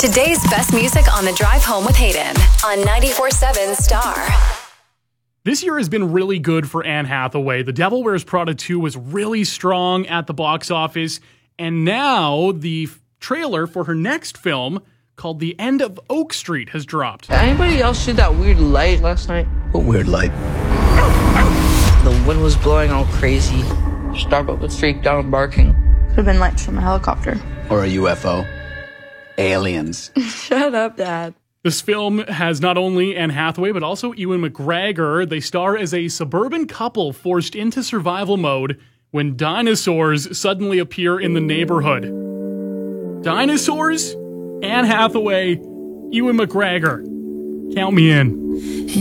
Today's best music on the drive home with Hayden on 94.7 Star. This year has been really good for Anne Hathaway. The Devil Wears Prada 2 was really strong at the box office, and now the trailer for her next film, called The End of Oak Street, has dropped. Anybody else see that weird light last night? What weird light? The wind was blowing all crazy. Starbuck was freaked out and barking. Could have been lights from a helicopter. Or a UFO. Aliens. Shut up, Dad. This film has not only Anne Hathaway, but also Ewan McGregor. They star as a suburban couple forced into survival mode when dinosaurs suddenly appear in the neighborhood. Dinosaurs? Anne Hathaway, Ewan McGregor. Count me in.